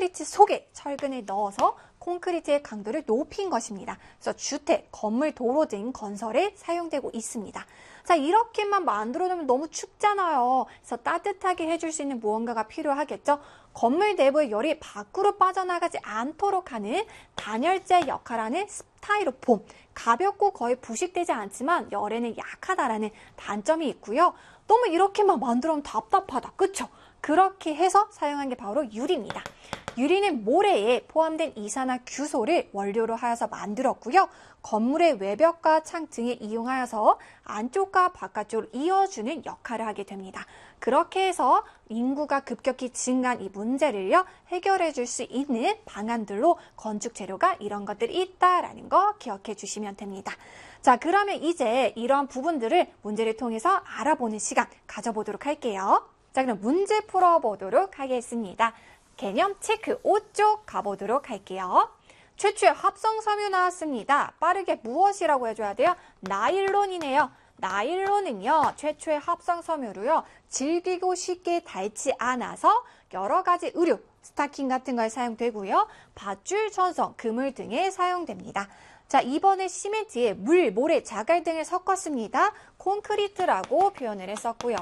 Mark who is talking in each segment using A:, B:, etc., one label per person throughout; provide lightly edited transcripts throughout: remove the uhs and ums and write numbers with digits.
A: 콘크리트 속에 철근을 넣어서 콘크리트의 강도를 높인 것입니다. 그래서 주택, 건물, 도로 등 건설에 사용되고 있습니다. 자, 이렇게만 만들어 놓으면 너무 춥잖아요. 그래서 따뜻하게 해줄 수 있는 무언가가 필요하겠죠. 건물 내부의 열이 밖으로 빠져나가지 않도록 하는 단열재 역할하는 스타이로폼. 가볍고 거의 부식되지 않지만 열에는 약하다라는 단점이 있고요. 너무 이렇게만 만들어 놓으면 답답하다. 그쵸? 그렇게 해서 사용한 게 바로 유리입니다. 유리는 모래에 포함된 이산화규소를 원료로 하여서 만들었고요. 건물의 외벽과 창 등에 이용하여서 안쪽과 바깥쪽을 이어주는 역할을 하게 됩니다. 그렇게 해서 인구가 급격히 증가한 이 문제를요, 해결해 줄 수 있는 방안들로 건축 재료가 이런 것들이 있다라는 거 기억해 주시면 됩니다. 자, 그러면 이제 이러한 부분들을 문제를 통해서 알아보는 시간 가져보도록 할게요. 자, 그럼 문제 풀어보도록 하겠습니다. 개념 체크 5쪽 가보도록 할게요. 최초의 합성섬유 나왔습니다. 빠르게 무엇이라고 해줘야 돼요? 나일론이네요. 나일론은요, 최초의 합성섬유로요, 질기고 쉽게 닳지 않아서 여러 가지 의류, 스타킹 같은 거에 사용되고요, 밧줄, 전선, 그물 등에 사용됩니다. 자, 이번에 시멘트에 물, 모래, 자갈 등을 섞었습니다. 콘크리트라고 표현을 했었고요.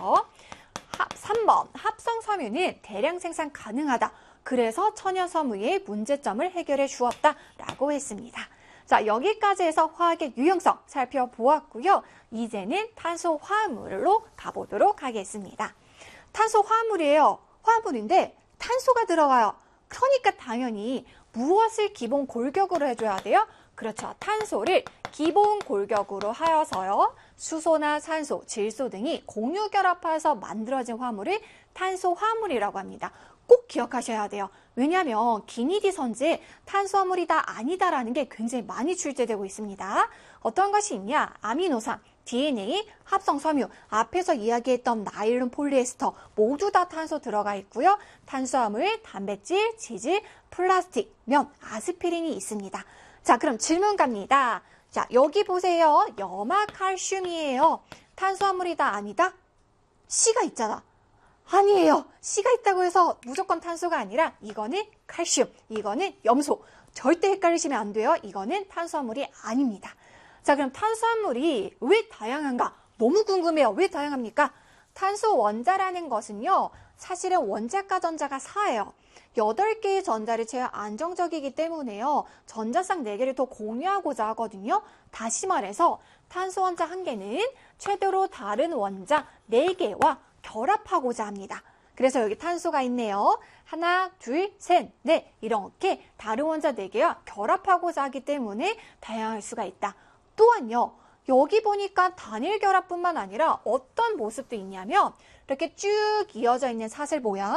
A: 3번, 합성섬유는 대량 생산 가능하다. 그래서 천연섬유의 문제점을 해결해 주었다라고 했습니다. 자, 여기까지 해서 화학의 유형성 살펴보았고요. 이제는 탄소화합물로 가보도록 하겠습니다. 탄소화합물이에요. 화합물인데 탄소가 들어가요. 그러니까 당연히 무엇을 기본 골격으로 해줘야 돼요? 그렇죠. 탄소를 기본 골격으로 하여서요, 수소나 산소, 질소 등이 공유 결합해서 만들어진 화물을 탄소화물이라고 합니다. 꼭 기억하셔야 돼요. 왜냐하면 기니디 선지에 탄수화물이다 아니다라는 게 굉장히 많이 출제되고 있습니다. 어떤 것이 있냐? 아미노산, DNA, 합성섬유, 앞에서 이야기했던 나일론, 폴리에스터 모두 다 탄소 들어가 있고요. 탄수화물, 단백질, 치즈, 플라스틱, 면, 아스피린이 있습니다. 자, 그럼 질문 갑니다. 자, 여기 보세요. 염화칼슘이에요. 탄수화물이다 아니다? C가 있잖아. 아니에요. C가 있다고 해서 무조건 탄소가 아니라 이거는 칼슘, 이거는 염소. 절대 헷갈리시면 안 돼요. 이거는 탄수화물이 아닙니다. 자, 그럼 탄수화물이 왜 다양한가? 너무 궁금해요. 왜 다양합니까? 탄소 원자라는 것은요, 사실은 원자과 전자가 4예요. 8개의 전자를 채워 안정적이기 때문에요, 전자쌍 4개를 더 공유하고자 하거든요. 다시 말해서 탄소 원자 1개는 최대로 다른 원자 4개와 결합하고자 합니다. 그래서 여기 탄소가 있네요. 하나, 둘, 셋, 넷 이렇게 다른 원자 4개와 결합하고자 하기 때문에 다양할 수가 있다. 또한요, 여기 보니까 단일 결합뿐만 아니라 어떤 모습도 있냐면 이렇게 쭉 이어져 있는 사슬 모양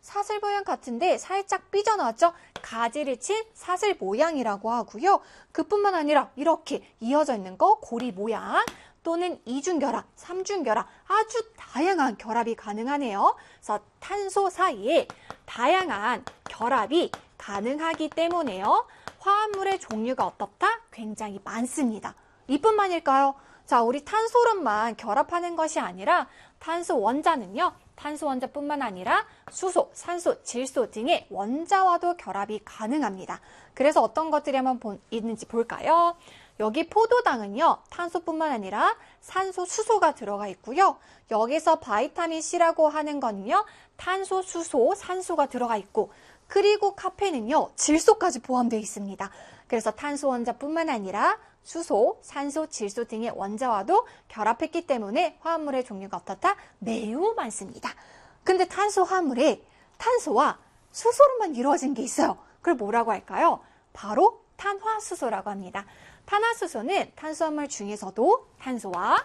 A: 같은데 살짝 삐져나왔죠? 가지를 친 사슬 모양이라고 하고요. 그뿐만 아니라 이렇게 이어져 있는 거 고리 모양 또는 이중결합, 삼중결합 아주 다양한 결합이 가능하네요. 그래서 탄소 사이에 다양한 결합이 가능하기 때문에요, 화합물의 종류가 어떻다? 굉장히 많습니다. 이뿐만일까요? 자, 우리 탄소로만 결합하는 것이 아니라 탄소 원자는요, 탄소 원자뿐만 아니라 수소, 산소, 질소 등의 원자와도 결합이 가능합니다. 그래서 어떤 것들이 한번 있는지 볼까요? 여기 포도당은요, 탄소뿐만 아니라 산소, 수소가 들어가 있고요. 여기서 바이타민 C라고 하는 거는요, 탄소, 수소, 산소가 들어가 있고, 그리고 카페는요, 질소까지 포함되어 있습니다. 그래서 탄소 원자뿐만 아니라 수소, 산소, 질소 등의 원자와도 결합했기 때문에 화합물의 종류가 어떻다? 매우 많습니다. 근데 탄소 화합물에 탄소와 수소로만 이루어진 게 있어요. 그걸 뭐라고 할까요? 바로 탄화수소라고 합니다. 탄화수소는 탄수화물 중에서도 탄소와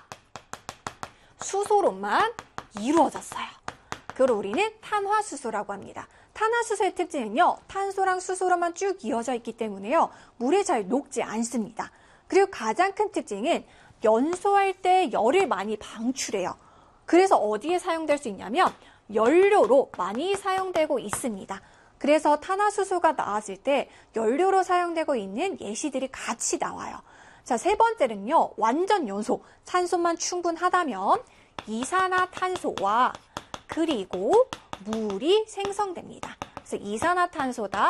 A: 수소로만 이루어졌어요. 그걸 우리는 탄화수소라고 합니다. 탄화수소의 특징은요, 탄소랑 수소로만 쭉 이어져 있기 때문에요, 물에 잘 녹지 않습니다. 그리고 가장 큰 특징은 연소할 때 열을 많이 방출해요. 그래서 어디에 사용될 수 있냐면 연료로 많이 사용되고 있습니다. 그래서 탄화수소가 나왔을 때 연료로 사용되고 있는 예시들이 같이 나와요. 자, 세 번째는요, 완전 연소, 산소만 충분하다면 이산화탄소와 그리고 물이 생성됩니다. 그래서 이산화탄소다,